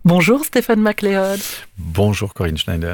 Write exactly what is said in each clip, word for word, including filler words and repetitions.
Bonjour Stéphane MacLeod. Bonjour Corinne Schneider.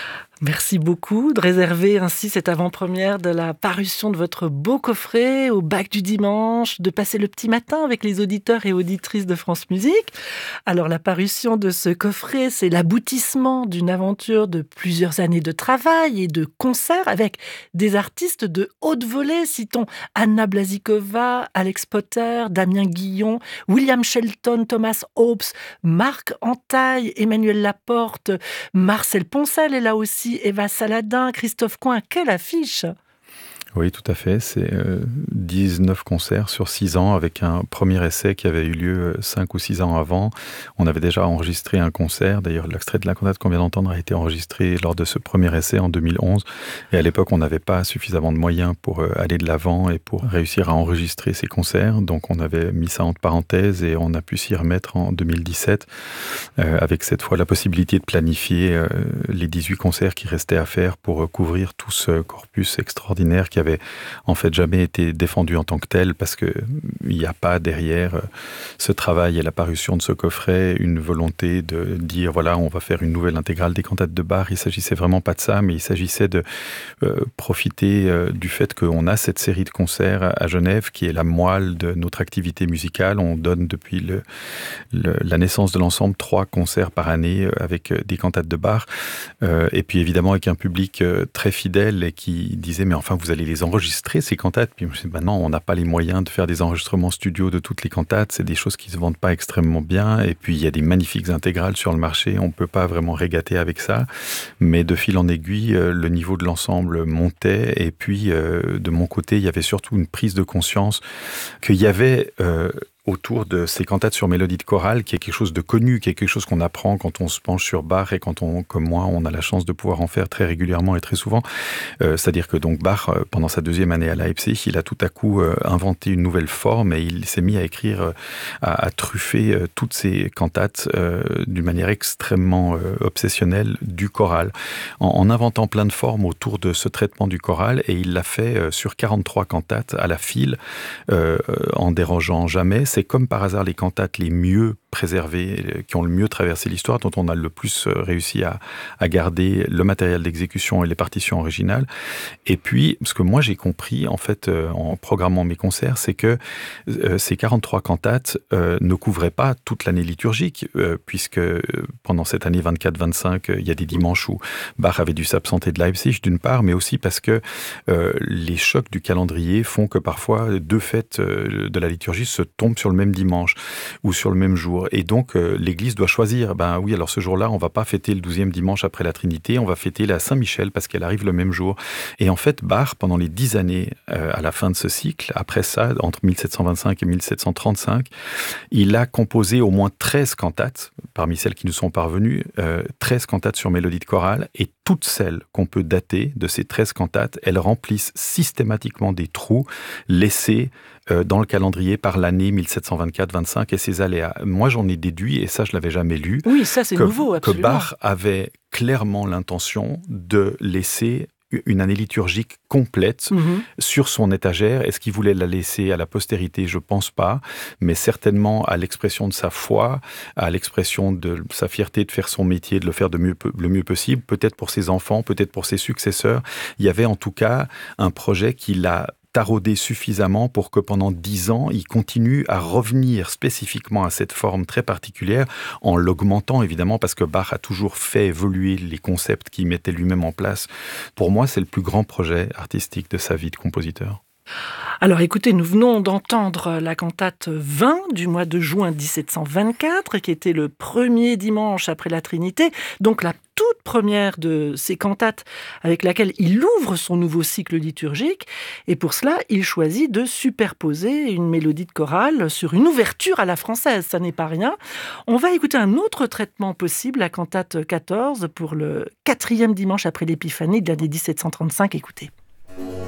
Merci beaucoup de réserver ainsi cette avant-première de la parution de votre beau coffret au bac du dimanche, de passer le petit matin avec les auditeurs et auditrices de France Musique. Alors la parution de ce coffret, c'est l'aboutissement d'une aventure de plusieurs années de travail et de concerts avec des artistes de haute volée. Citons Anna Blasíková, Alex Potter, Damien Guillon, William Shelton, Thomas Hobbes, Marc Entaille, Emmanuel Laporte, Marcel Poncel est là aussi, Eva Saladin, Christophe Coin, quelle affiche! Oui, tout à fait. C'est euh, dix-neuf concerts sur six ans avec un premier essai qui avait eu lieu cinq ou six ans avant. On avait déjà enregistré un concert. D'ailleurs, l'extrait de la cantate qu'on vient d'entendre a été enregistré lors de ce premier essai en deux mille onze. Et à l'époque, on n'avait pas suffisamment de moyens pour euh, aller de l'avant et pour réussir à enregistrer ces concerts. Donc, on avait mis ça entre parenthèses et on a pu s'y remettre en deux mille dix-sept euh, avec cette fois la possibilité de planifier euh, les dix-huit concerts qui restaient à faire pour euh, couvrir tout ce corpus extraordinaire qui avait en fait jamais été défendu en tant que tel parce que il n'y a pas derrière ce travail et la parution de ce coffret une volonté de dire voilà on va faire une nouvelle intégrale des cantates de Bach. Il s'agissait vraiment pas de ça, mais il s'agissait de euh, profiter euh, du fait qu'on a cette série de concerts à Genève qui est la moelle de notre activité musicale. On donne depuis le, le, la naissance de l'ensemble trois concerts par année avec des cantates de Bach euh, et puis évidemment avec un public euh, très fidèle et qui disait mais enfin vous allez les enregistrer ces cantates. Puis je me suis dit, bah non, on n'a pas les moyens de faire des enregistrements studio de toutes les cantates. C'est des choses qui se vendent pas extrêmement bien. Et puis il y a des magnifiques intégrales sur le marché. On peut pas vraiment régater avec ça. Mais de fil en aiguille, le niveau de l'ensemble montait. Et puis euh, de mon côté, il y avait surtout une prise de conscience qu'il y avait euh, autour de ces cantates sur mélodie de chorale, qui est quelque chose de connu, qui est quelque chose qu'on apprend quand on se penche sur Bach et quand on, comme moi, on a la chance de pouvoir en faire très régulièrement et très souvent. Euh, c'est-à-dire que donc Bach, pendant sa deuxième année à Leipzig, il a tout à coup euh, inventé une nouvelle forme et il s'est mis à écrire, euh, à, à truffer euh, toutes ces cantates euh, d'une manière extrêmement euh, obsessionnelle du choral, en, en inventant plein de formes autour de ce traitement du choral, et il l'a fait euh, sur quarante-trois cantates à la file, euh, en dérogeant jamais. C'est comme par hasard les cantates les mieux préservées, qui ont le mieux traversé l'histoire, dont on a le plus réussi à, à garder le matériel d'exécution et les partitions originales. Et puis, ce que moi j'ai compris, en fait, euh, en programmant mes concerts, c'est que euh, ces quarante-trois cantates euh, ne couvraient pas toute l'année liturgique, euh, puisque euh, pendant cette année vingt-quatre vingt-cinq, euh, il y a des dimanches où Bach avait dû s'absenter de Leipzig, d'une part, mais aussi parce que euh, les chocs du calendrier font que parfois deux fêtes euh, de la liturgie se tombent sur le même dimanche ou sur le même jour. Et donc, euh, l'Église doit choisir. Ben oui, alors ce jour-là, on va pas fêter le douzième dimanche après la Trinité, on va fêter la Saint-Michel parce qu'elle arrive le même jour. Et en fait, Bach, pendant les dix années euh, à la fin de ce cycle, après ça, entre mille sept cent vingt-cinq et mille sept cent trente-cinq, il a composé au moins treize cantates, parmi celles qui nous sont parvenues, euh, treize cantates sur mélodie de chorale, et toutes celles qu'on peut dater de ces treize cantates, elles remplissent systématiquement des trous laissés euh, dans le calendrier par l'année mille sept cent vingt-quatre vingt-cinq et ses aléas. Moi, j'en ai déduit, et ça, je l'avais jamais lu, oui, ça, c'est que, nouveau, absolument. que Bach avait clairement l'intention de laisser une année liturgique complète mmh. sur son étagère. Est-ce qu'il voulait la laisser à la postérité? Je pense pas, mais certainement à l'expression de sa foi, à l'expression de sa fierté de faire son métier, de le faire de mieux, le mieux possible, peut-être pour ses enfants, peut-être pour ses successeurs. Il y avait en tout cas un projet qui l'a taraudé suffisamment pour que pendant dix ans, il continue à revenir spécifiquement à cette forme très particulière, en l'augmentant évidemment, parce que Bach a toujours fait évoluer les concepts qu'il mettait lui-même en place. Pour moi, c'est le plus grand projet artistique de sa vie de compositeur. Alors écoutez, nous venons d'entendre la cantate vingt du mois de juin dix-sept cent vingt-quatre, qui était le premier dimanche après la Trinité, donc la toute première de ces cantates avec laquelle il ouvre son nouveau cycle liturgique. Et pour cela, il choisit de superposer une mélodie de chorale sur une ouverture à la française. Ça n'est pas rien. On va écouter un autre traitement possible, la cantate quatorze, pour le quatrième dimanche après l'Épiphanie de l'année dix-sept cent trente-cinq. Écoutez.